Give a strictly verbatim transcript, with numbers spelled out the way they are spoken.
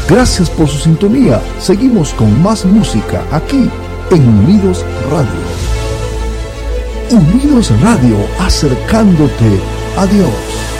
Gracias por su sintonía. Seguimos con más música aquí en Unidos Radio. Unidos Radio, acercándote a Dios.